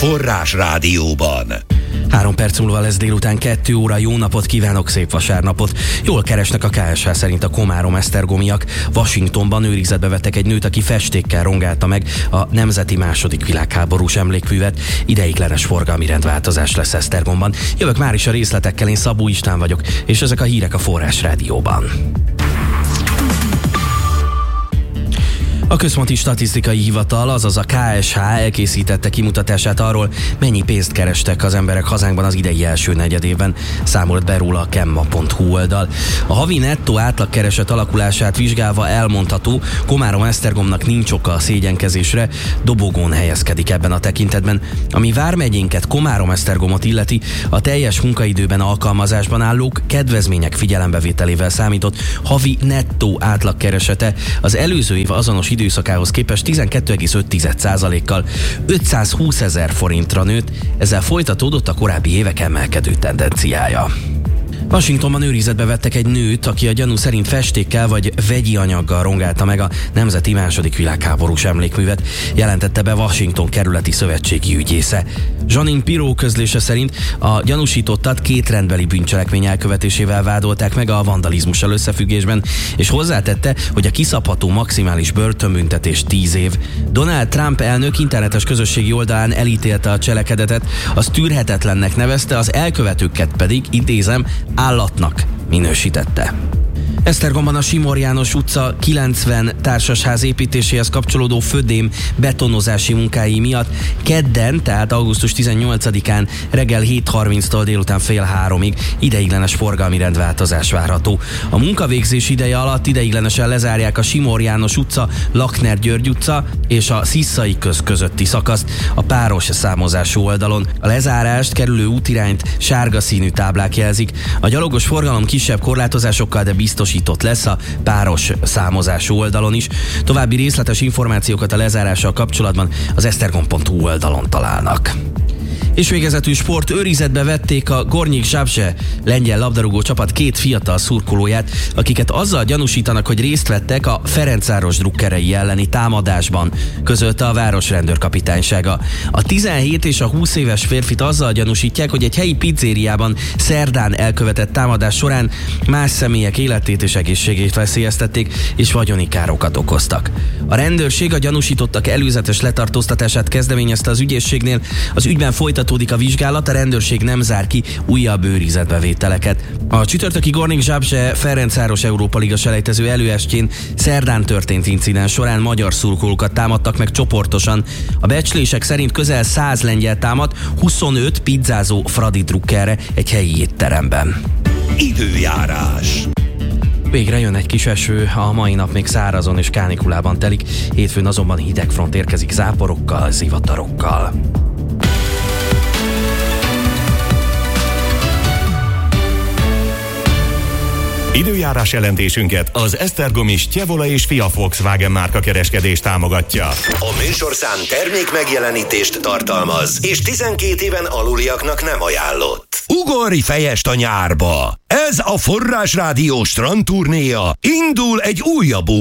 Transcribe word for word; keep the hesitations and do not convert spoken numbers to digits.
Forrás Rádióban. Három perc múlva lesz délután kettő óra. Jó napot kívánok, szép vasárnapot! Jól keresnek a ká es há szerint a komárom-esztergomiak. Washingtonban őrizetbe vettek egy nőt, aki festékkel rongálta meg a nemzeti második világháborús emlékművet. Ideiglenes forgalmi rendváltozás lesz Esztergomban. Jövök már is a részletekkel, én Szabó István vagyok, és ezek a hírek a Forrás Rádióban. A Központi Statisztikai Hivatal, azaz a ká es há elkészítette kimutatását arról, mennyi pénzt kerestek az emberek hazánkban az idei első negyedévben, számolt be róla a kemma pont hú oldal. A havi nettó átlagkereset alakulását vizsgálva elmondható, Komárom-Esztergomnak nincs oka a szégyenkezésre, dobogón helyezkedik ebben a tekintetben. Ami vármegyénket, Komárom-Esztergomot illeti, a teljes munkaidőben alkalmazásban állók kedvezmények figyelembevételével számított havi nettó átlagkeresete az előző év azonos időszakához képest tizenkét egész öt százalékkal ötszázhúszezer forintra nőtt, ezzel folytatódott a korábbi évek emelkedő tendenciája. Washingtonban őrizetbe vettek egy nőt, aki a gyanú szerint festékkel vagy vegyi anyaggal rongálta meg a nemzeti második világháborús emlékművet, jelentette be Washington kerületi szövetségi ügyésze. Janine Pirro közlése szerint a gyanúsítottat két rendbeli bűncselekmény elkövetésével vádolták meg a vandalizmussal összefüggésben, és hozzátette, hogy a kiszabható maximális börtönbüntetés tíz év. Donald Trump elnök internetes közösségi oldalán elítélte a cselekedetet, az tűrhetetlennek nevezte, az elkövetőket pedig, idézem, állatnak minősítette. Esztergomban a Simor János utca kilencven társasház építéséhez kapcsolódó födém betonozási munkái miatt kedden, tehát augusztus tizennyolcadikán reggel hét harminctól délután fél háromig ideiglenes forgalmi rendváltozás várható. A munkavégzés ideje alatt ideiglenesen lezárják a Simor János utca, Lakner György utca és a Sziszai köz közötti szakaszt a páros számozású oldalon. A lezárást kerülő útirányt sárga színű táblák jelzik. A gyalogos forgalom kisebb korlátozásokkal, de biztos lesz a páros számozású oldalon is. További részletes információkat a lezárással kapcsolatban az esztergom pont hú oldalon találnak. És végezetül sport, őrizetbe vették a Gornyik Zabrze lengyel labdarúgó csapat két fiatal szurkolóját, akiket azzal gyanúsítanak, hogy részt vettek a Ferencváros drukkerei elleni támadásban, közölte a város rendőrkapitánysága. A tizenhét és a húsz éves férfit azzal gyanúsítják, hogy egy helyi pizzériában szerdán elkövetett támadás során más személyek életét és egészségét veszélyeztették, és vagyoni károkat okoztak. A rendőrség a gyanúsítottak előzetes letartóztatását kezdeményezte az ügyészségnél, az ügyben folytatódik a vizsgálat, a rendőrség nem zár ki újabb őrizetbevételeket. A csütörtöki Gornyik Zabrze Ferencváros Európa Liga selejtező előestjén szerdán történt incidens során magyar szurkolókat támadtak meg csoportosan. A becslések szerint közel száz lengyel támadt, huszonöt pizzázó Fradi drukkerre egy helyi étteremben. Időjárás. Végre jön egy kis eső, a mai nap még szárazon és kánikulában telik, hétfőn azonban hidegfront érkezik záporokkal, zivatarokkal. Időjárás jelentésünket az esztergomi Stjevola és Fia Volkswagen márka kereskedés támogatja. A műsorszám termék megjelenítést tartalmaz, és tizenkét éven aluliaknak nem ajánlott. Ugorj fejest a nyárba! Ez a Forrás Rádió strandturnéja, indul egy újabb